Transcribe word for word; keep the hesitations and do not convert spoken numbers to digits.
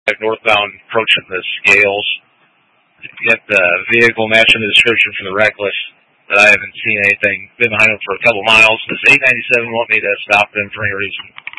northbound approaching the scales. Got the vehicle matching the description from the Reckless, but I haven't seen anything. Been behind them for a couple miles. Does eight ninety-seven want me to stop them for any reason?